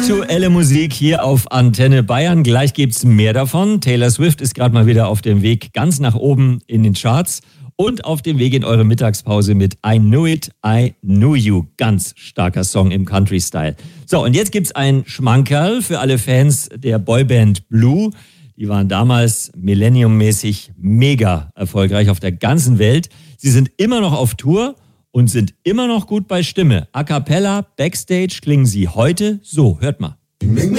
Aktuelle Musik hier auf Antenne Bayern. Gleich gibt's mehr davon. Taylor Swift ist gerade mal wieder auf dem Weg ganz nach oben in den Charts und auf dem Weg in eure Mittagspause mit I Knew It, I Knew You. Ganz starker Song im Country-Style. So, und jetzt gibt's ein Schmankerl für alle Fans der Boyband Blue. Die waren damals millenniummäßig mega erfolgreich auf der ganzen Welt. Sie sind immer noch auf Tour und sind immer noch gut bei Stimme. A cappella, Backstage klingen sie heute so. Hört mal.